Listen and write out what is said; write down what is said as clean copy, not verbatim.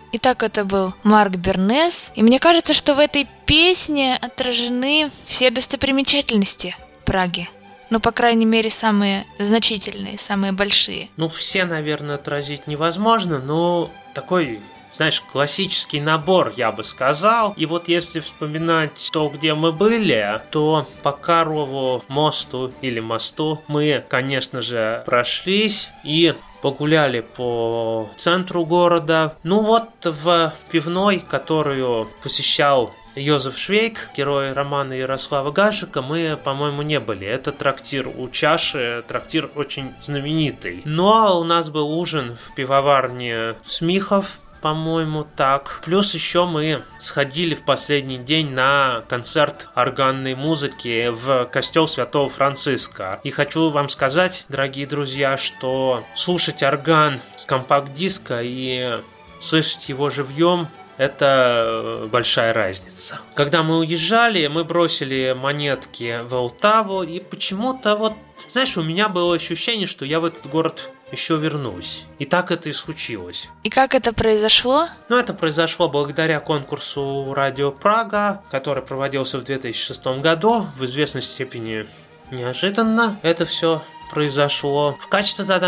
Итак, это был Марк Бернес, и мне кажется, что в этой песне отражены все достопримечательности Праги. Ну, по крайней мере, самые значительные, самые большие. Ну, все, наверное, отразить невозможно, но такой, знаешь, классический набор, я бы сказал. И вот если вспоминать то, где мы были, то по Карлову мосту или мосту мы, конечно же, прошлись и погуляли по центру города. Ну вот в пивной, которую посещал Йозеф Швейк, герой романа Ярослава Гашека, мы, по-моему, не были. Это трактир у чаши, трактир очень знаменитый. Но у нас был ужин в пивоварне Смихов, по-моему, так. Плюс еще мы сходили в последний день на концерт органной музыки в костел Святого Франциска. И хочу вам сказать, дорогие друзья, что слушать орган с компакт-диска и слышать его живьем — это большая разница. Когда мы уезжали, мы бросили монетки в Олтаву, и почему-то вот, знаешь, у меня было ощущение, что я в этот город еще вернусь. И так это и случилось. И как это произошло? Ну, это произошло благодаря конкурсу «Радио Прага», который проводился в 2006 году. В известной степени неожиданно это все произошло. В качестве задания